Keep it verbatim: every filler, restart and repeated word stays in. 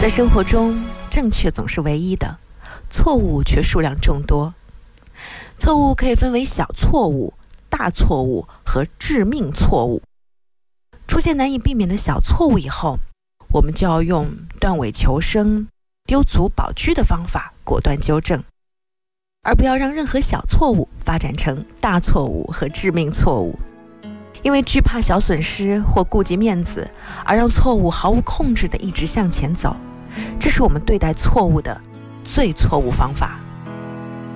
在生活中，正确总是唯一的，错误却数量众多。错误可以分为小错误、大错误和致命错误。出现难以避免的小错误以后，我们就要用断尾求生、丢卒保车的方法果断纠正，而不要让任何小错误发展成大错误和致命错误。因为惧怕小损失或顾及面子，而让错误毫无控制地一直向前走，这是我们对待错误的最错误方法。